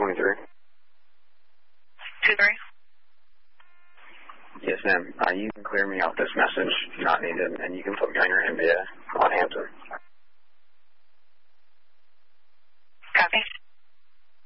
23. 23. Yes, ma'am. You can clear me off this message, not needed, and you can put me on your NVIDIA on Hampton.